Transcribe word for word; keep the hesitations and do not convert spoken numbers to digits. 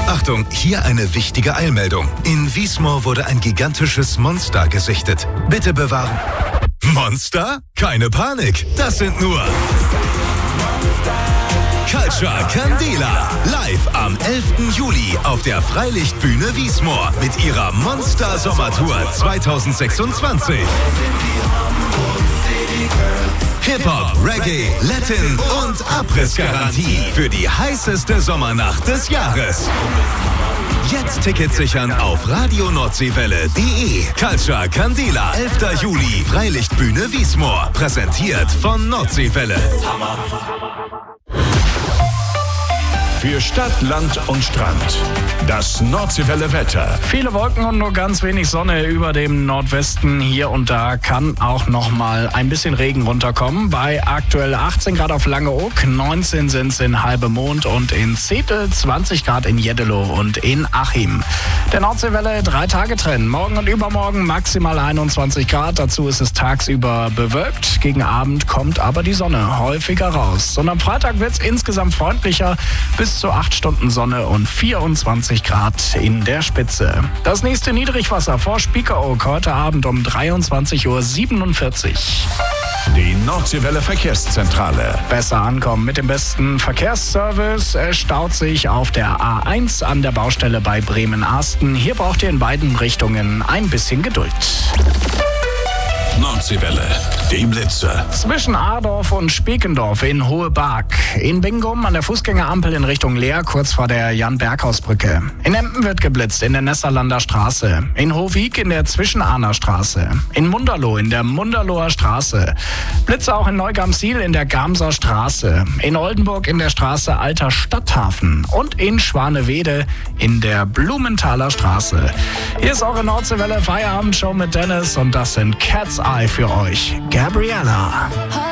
Achtung, hier eine wichtige Eilmeldung. In Wiesmoor wurde ein gigantisches Monster gesichtet. Bitte bewahren. Monster? Keine Panik, das sind nur Culture Candela. Live am elften Juli auf der Freilichtbühne Wiesmoor mit ihrer Monster-Sommertour zweitausendsechsundzwanzig. Hip-Hop, Reggae, Latin und Abrissgarantie für die heißeste Sommernacht des Jahres. Jetzt Tickets sichern auf radionordsee-welle punkt de. Culture Candela, elfter Juli, Freilichtbühne Wiesmoor. Präsentiert von Nordseewelle. Für Stadt, Land und Strand. Das Nordseewelle Wetter. Viele Wolken und nur ganz wenig Sonne über dem Nordwesten. Hier und da kann auch noch mal ein bisschen Regen runterkommen. Bei aktuell achtzehn Grad auf Langeoog, neunzehn sind es in Halbemond und in Zetel, zwanzig Grad in Jeddeloh und in Achim. Der Nordseewelle drei Tage trennen. Morgen und übermorgen maximal einundzwanzig Grad. Dazu ist es tagsüber bewölkt. Gegen Abend kommt aber die Sonne häufiger raus. Und am Freitag wird es insgesamt freundlicher. Bis zu acht Stunden Sonne und vierundzwanzig Grad in der Spitze. Das nächste Niedrigwasser vor Spiekeroog heute Abend um dreiundzwanzig Uhr siebenundvierzig. Die Nordseewelle Verkehrszentrale. Besser ankommen mit dem besten Verkehrsservice. Es staut sich auf der A eins an der Baustelle bei Bremen-Arsten. Hier braucht ihr in beiden Richtungen ein bisschen Geduld. Nordseewelle, die Blitze. Zwischen Adorf und Spekendorf in Hohebarg. In Bingum an der Fußgängerampel in Richtung Leer, kurz vor der Jan-Berghaus-Brücke. In Emden wird geblitzt in der Nesserlander Straße. In Hohwig in der Zwischenahner Straße. In Munderloh in der Munderloher Straße. Blitze auch in Neugamsiel in der Gamser Straße. In Oldenburg in der Straße Alter Stadthafen. Und in Schwanewede in der Blumenthaler Straße. Hier ist eure Nordseewelle Feierabendshow mit Dennis und das sind Cat's Eye für euch. Gabriella.